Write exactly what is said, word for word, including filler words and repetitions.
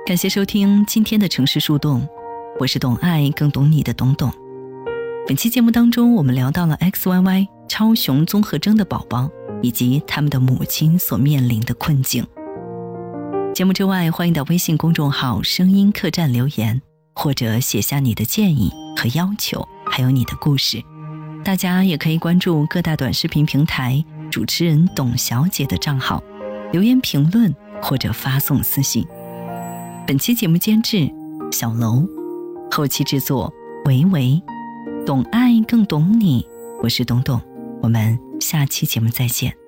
感谢收听今天的城市树洞，我是懂爱更懂你的懂懂。本期节目当中，我们聊到了 X Y Y 超雄综合征的宝宝以及他们的母亲所面临的困境。节目之外，欢迎到微信公众号声音客栈留言，或者写下你的建议和要求，还有你的故事。大家也可以关注各大短视频平台主持人董小姐的账号，留言评论或者发送私信。本期节目监制小楼，后期制作维维，懂爱更懂你，我是董董，我们下期节目再见。